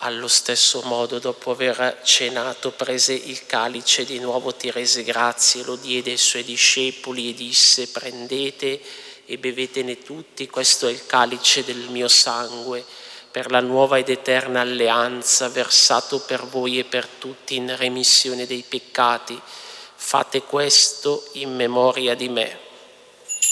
Allo stesso modo, dopo aver cenato, prese il calice, di nuovo ti rese grazie, lo diede ai suoi discepoli e disse: prendete e bevetene tutti, questo è il calice del mio sangue, per la nuova ed eterna alleanza, versato per voi e per tutti in remissione dei peccati. Fate questo in memoria di me.